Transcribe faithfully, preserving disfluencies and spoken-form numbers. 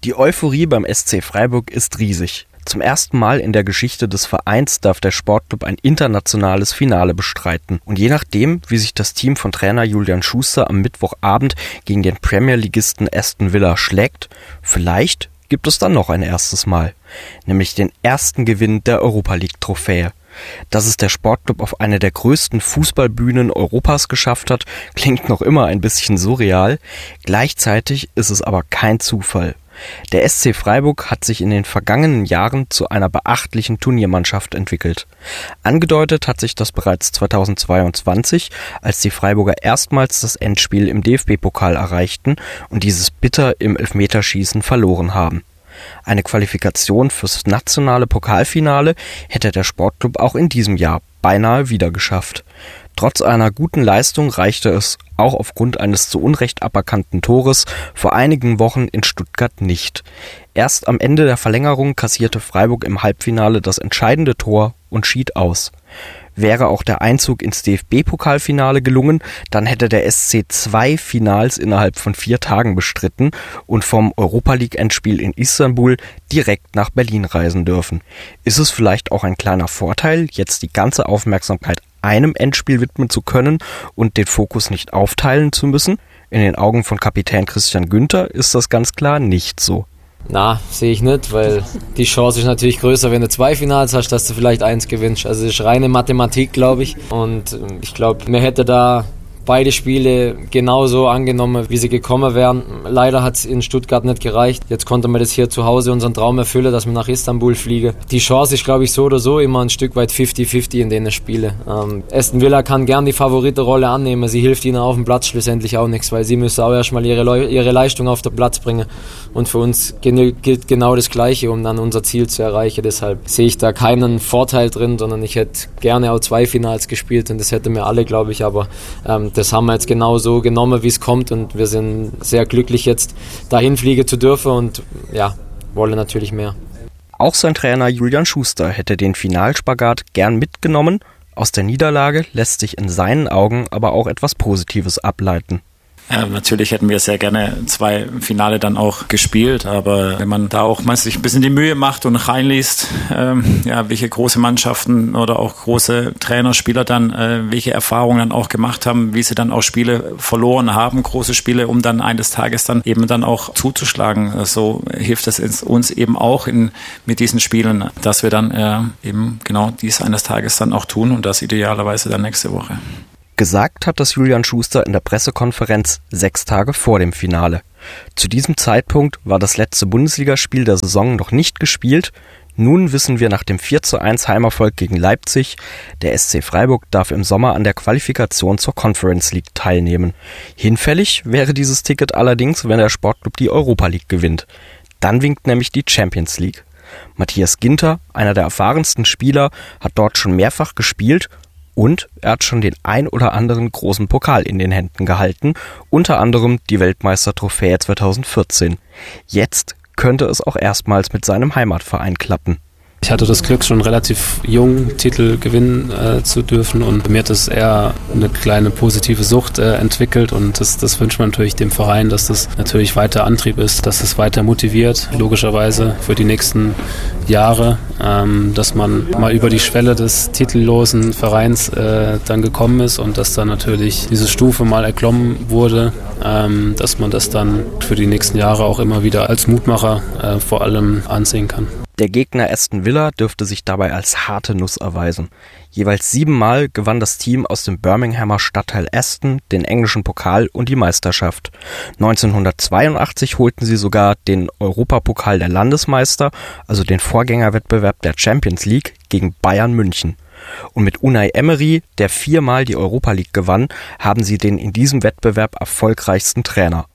Die Euphorie beim S C Freiburg ist riesig. Zum ersten Mal in der Geschichte des Vereins darf der Sportclub ein internationales Finale bestreiten. Und je nachdem, wie sich das Team von Trainer Julian Schuster am Mittwochabend gegen den Premier-Ligisten Aston Villa schlägt, vielleicht gibt es dann noch ein erstes Mal. Nämlich den ersten Gewinn der Europa-League-Trophäe. Dass es der Sportclub auf eine der größten Fußballbühnen Europas geschafft hat, klingt noch immer ein bisschen surreal. Gleichzeitig ist es aber kein Zufall. Der S C Freiburg hat sich in den vergangenen Jahren zu einer beachtlichen Turniermannschaft entwickelt. Angedeutet hat sich das bereits zweitausendzweiundzwanzig, als die Freiburger erstmals das Endspiel im D F B-Pokal erreichten und dieses bitter im Elfmeterschießen verloren haben. Eine Qualifikation fürs nationale Pokalfinale hätte der Sportclub auch in diesem Jahr beinahe wieder geschafft. Trotz einer guten Leistung reichte es, auch aufgrund eines zu Unrecht aberkannten Tores, vor einigen Wochen in Stuttgart nicht. Erst am Ende der Verlängerung kassierte Freiburg im Halbfinale das entscheidende Tor und schied aus. Wäre auch der Einzug ins D F B-Pokalfinale gelungen, dann hätte der S C zwei Finals innerhalb von vier Tagen bestritten und vom Europa-League-Endspiel in Istanbul direkt nach Berlin reisen dürfen. Ist es vielleicht auch ein kleiner Vorteil, jetzt die ganze Aufmerksamkeit einem Endspiel widmen zu können und den Fokus nicht aufteilen zu müssen? In den Augen von Kapitän Christian Günther ist das ganz klar nicht so. Na, sehe ich nicht, weil die Chance ist natürlich größer, wenn du zwei Finals hast, dass du vielleicht eins gewinnst. Also es ist reine Mathematik, glaube ich. Und ich glaube, man hätte da beide Spiele genauso angenommen, wie sie gekommen wären. Leider hat es in Stuttgart nicht gereicht. Jetzt konnte man das hier zu Hause unseren Traum erfüllen, dass wir nach Istanbul fliegen. Die Chance ist, glaube ich, so oder so immer ein Stück weit fünfzig fünfzig in den Spielen. Ähm, Aston Villa kann gern die Favoritenrolle annehmen. Sie hilft ihnen auf dem Platz schlussendlich auch nichts, weil sie müssen auch erstmal ihre, Leu- ihre Leistung auf den Platz bringen. Und für uns gilt genau das Gleiche, um dann unser Ziel zu erreichen. Deshalb sehe ich da keinen Vorteil drin, sondern ich hätte gerne auch zwei Finals gespielt und das hätten wir alle, glaube ich, aber ähm, das haben wir jetzt genau so genommen, wie es kommt und wir sind sehr glücklich, jetzt dahin fliegen zu dürfen und ja, wollen natürlich mehr. Auch sein Trainer Julian Schuster hätte den Finalspagat gern mitgenommen. Aus der Niederlage lässt sich in seinen Augen aber auch etwas Positives ableiten. Ja, natürlich hätten wir sehr gerne zwei Finale dann auch gespielt, aber wenn man da auch mal sich ein bisschen die Mühe macht und reinliest, ähm, ja, welche große Mannschaften oder auch große Trainer, Spieler dann, äh, welche Erfahrungen dann auch gemacht haben, wie sie dann auch Spiele verloren haben, große Spiele, um dann eines Tages dann eben dann auch zuzuschlagen. So hilft es uns eben auch in, mit diesen Spielen, dass wir dann äh, eben genau dies eines Tages dann auch tun und das idealerweise dann nächste Woche. Gesagt hat das Julian Schuster in der Pressekonferenz sechs Tage vor dem Finale. Zu diesem Zeitpunkt war das letzte Bundesligaspiel der Saison noch nicht gespielt. Nun wissen wir nach dem vier zu eins Heimerfolg gegen Leipzig, der S C Freiburg darf im Sommer an der Qualifikation zur Conference League teilnehmen. Hinfällig wäre dieses Ticket allerdings, wenn der Sportclub die Europa League gewinnt. Dann winkt nämlich die Champions League. Matthias Ginter, einer der erfahrensten Spieler, hat dort schon mehrfach gespielt. Und er hat schon den ein oder anderen großen Pokal in den Händen gehalten, unter anderem die Weltmeistertrophäe zweitausendvierzehn. Jetzt könnte es auch erstmals mit seinem Heimatverein klappen. Ich hatte das Glück, schon relativ jung Titel gewinnen äh, zu dürfen und mir hat das eher eine kleine positive Sucht äh, entwickelt und das, das wünscht man natürlich dem Verein, dass das natürlich weiter Antrieb ist, dass es weiter motiviert, logischerweise für die nächsten Jahre, ähm, dass man mal über die Schwelle des titellosen Vereins äh, dann gekommen ist und dass dann natürlich diese Stufe mal erklommen wurde, ähm, dass man das dann für die nächsten Jahre auch immer wieder als Mutmacher äh, vor allem ansehen kann. Der Gegner Aston Villa dürfte sich dabei als harte Nuss erweisen. Jeweils siebenmal gewann das Team aus dem Birminghamer Stadtteil Aston den englischen Pokal und die Meisterschaft. neunzehnhundertzweiundachtzig holten sie sogar den Europapokal der Landesmeister, also den Vorgängerwettbewerb der Champions League, gegen Bayern München. Und mit Unai Emery, der viermal die Europa League gewann, haben sie den in diesem Wettbewerb erfolgreichsten Trainer.